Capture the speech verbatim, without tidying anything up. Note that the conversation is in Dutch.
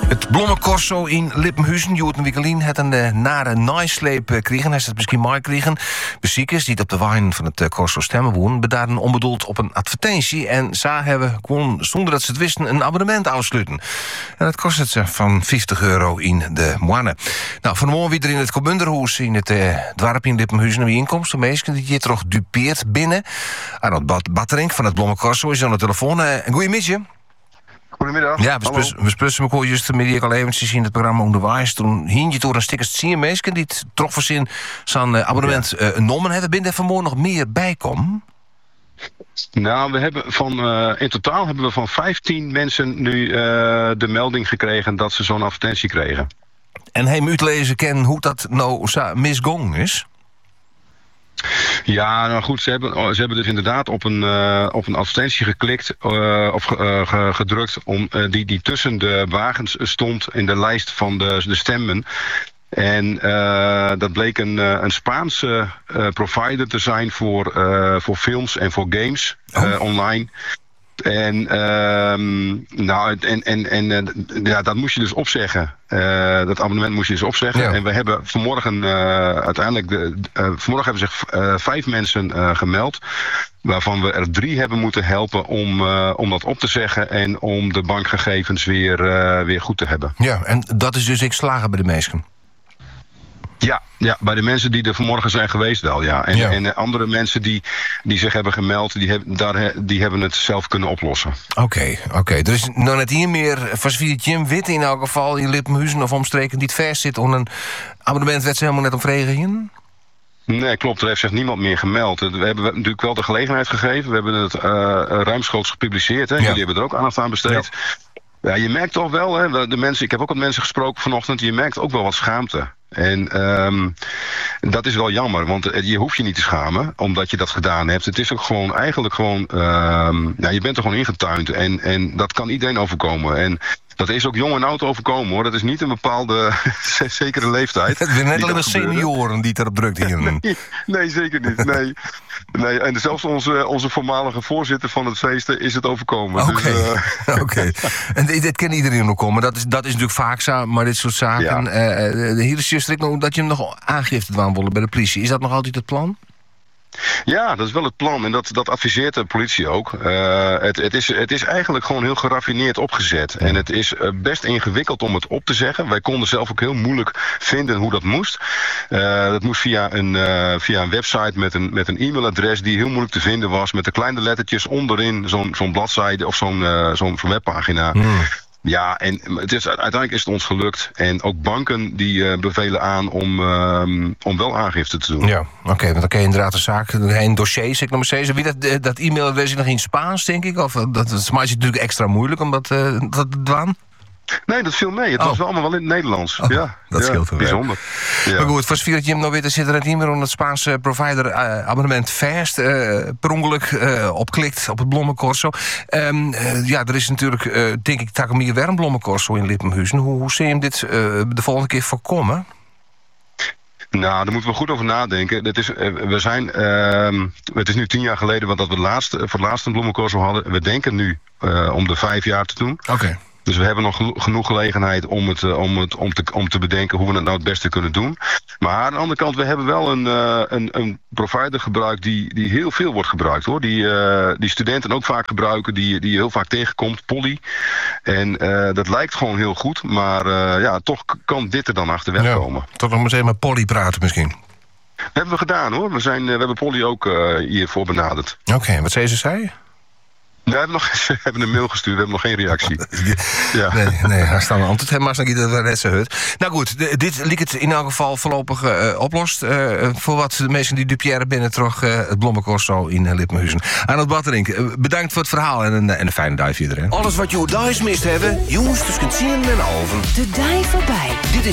Het Blommencorso in Lippenhuizen, Joert en Wikkelien, het een uh, nare naaisleep uh, kregen. Hij het misschien mooi kregen. Beziekers die het op de wijn van het uh, Corso stemmen wonen, bedaarden onbedoeld op een advertentie. En ze hebben gewoon, zonder dat ze het wisten, een abonnement afsluiten. En dat kost het ze van vijftig euro in de moanne. Nou, vanmorgen weer in het Comunderhoes in het uh, dorp in Lippenhuizen een inkomsten. Meestal die je toch dupeert binnen. Arnold Batterink van het Blommencorso is aan de telefoon. Uh, Goedemiddag. Goedemiddag. Ja, we, spus, we sprussen elkaar juist middag al eventjes in het programma Onderwijs. Toen hing je door een stuk zien mensen die het toch voor zin zijn uh, abonnement uh, nomen hebben. Binnen er vanmorgen nog meer bijkomen? Nou, we hebben van, uh, in totaal hebben we van vijftien mensen nu uh, de melding gekregen dat ze zo'n advertentie kregen. En hij moet lezen kennen hoe dat nou misgong is? Ja, nou goed, ze hebben, ze hebben dus inderdaad op een, uh, op een advertentie geklikt uh, of uh, gedrukt om, uh, die, die tussen de wagens stond in de lijst van de, de stemmen. En uh, dat bleek een, een Spaanse uh, provider te zijn voor, uh, voor films en voor games uh, oh. online. En, uh, nou, en, en, en uh, ja, dat moest je dus opzeggen. Uh, dat abonnement moest je dus opzeggen. Ja. En we hebben vanmorgen uh, uiteindelijk... De, uh, vanmorgen hebben zich uh, vijf mensen uh, gemeld. Waarvan we er drie hebben moeten helpen om, uh, om dat op te zeggen. En om de bankgegevens weer, uh, weer goed te hebben. Ja, en dat is dus ik slagen bij de meesten. Ja, ja, bij de mensen die er vanmorgen zijn geweest wel, ja. En, ja. en andere mensen die, die zich hebben gemeld, die, heb, daar, die hebben het zelf kunnen oplossen. Oké, okay, oké. Okay. Er is nou net hier meer van Jim Witte in elk geval in Lippenhuizen of omstreken die het vers zit om een abonnement werd ze helemaal net om vregen. Nee, klopt. Er heeft zich niemand meer gemeld. We hebben natuurlijk wel de gelegenheid gegeven. We hebben het uh, ruimschoots gepubliceerd. Hè? Ja. Jullie hebben er ook aandacht aan besteed. Ja. Ja, je merkt toch wel, hè, de mensen, ik heb ook met mensen gesproken vanochtend, je merkt ook wel wat schaamte. En um, dat is wel jammer, want je hoeft je niet te schamen omdat je dat gedaan hebt. Het is ook gewoon eigenlijk gewoon, um, ja, je bent er gewoon ingetuind en, en dat kan iedereen overkomen. En dat is ook jong en oud overkomen, hoor. Dat is niet een bepaalde zekere leeftijd. Het zijn net alleen de senioren die het erop drukt hier. nee, nee, zeker niet. Nee. Nee, en zelfs onze, onze voormalige voorzitter van het feest is het overkomen. Oké, okay. dus, uh... okay. En dit, dit kan iedereen nog komen. Dat is, dat is natuurlijk vaak zo, maar dit soort zaken. Ja. Uh, hier is juist nog dat je hem nog aangifte doen willen bij de politie. Is dat nog altijd het plan? Ja, dat is wel het plan en dat, dat adviseert de politie ook. Uh, het, het, is, het is eigenlijk gewoon heel geraffineerd opgezet. En het is best ingewikkeld om het op te zeggen. Wij konden zelf ook heel moeilijk vinden hoe dat moest. Uh, dat moest via een, uh, via een website met een, met een e-mailadres die heel moeilijk te vinden was. Met de kleine lettertjes onderin zo'n, zo'n bladzijde of zo'n, uh, zo'n, zo'n webpagina. Hmm. Ja, en het is, uiteindelijk is het ons gelukt. En ook banken die uh, bevelen aan om, uh, om wel aangifte te doen. Ja, oké, okay, want dan kan je inderdaad de zaak, een dossier, zeg ik nog maar steeds. Wie dat, dat e-mailadres nog in Spaans, denk ik? Of dat, dat is natuurlijk extra moeilijk om dat, uh, dat te doen? Nee, dat viel mee. Het oh. was wel allemaal wel in het Nederlands. Oh, ja, dat ja, scheelt wel. Bijzonder. Ja. Maar goed, voor Sviert Jim nou weer zit er niet meer om het Spaanse provider uh, abonnement Fast uh, per ongeluk uh, opklikt op het Blommencorso. Um, uh, ja, er is natuurlijk, uh, denk ik, Takamir weer een Blommencorso in Lippenhuizen. Hoe, hoe zie je hem dit uh, de volgende keer voorkomen? Nou, daar moeten we goed over nadenken. Het is, we zijn, uh, het is nu tien jaar geleden dat we het laatste, voor het laatste een Blommencorso hadden. We denken nu uh, om de vijf jaar te doen. Oké. Okay. Dus we hebben nog genoeg gelegenheid om, het, om, het, om, te, om te bedenken hoe we het nou het beste kunnen doen. Maar aan de andere kant, we hebben wel een, uh, een, een provider gebruikt die, die heel veel wordt gebruikt, hoor. Die, uh, die studenten ook vaak gebruiken, die, die je heel vaak tegenkomt, Polly. En uh, dat lijkt gewoon heel goed, maar uh, ja, toch kan dit er dan achterweg ja, komen. Toch nog maar eens even met Polly praten misschien. Dat hebben we gedaan, hoor. We, zijn, uh, we hebben Polly ook uh, hiervoor benaderd. Oké, okay, wat zei ze zei? We hebben, nog, we hebben een mail gestuurd, we hebben nog geen reactie. Ja. Nee, nee, hij staat een antwoord. Maar dan dat net zo hut. Nou goed, d- dit liep het in elk geval voorlopig uh, oplost. Uh, voor wat de mensen die Dupière binnen toch uh, het Blommencorso in Lippenhuizen. Arnold Batterink, uh, bedankt voor het verhaal en een, en een fijne dag iedereen. Alles wat je thuis mist hebben, jongens, dus kunt zien en over. De dij voorbij. Dit is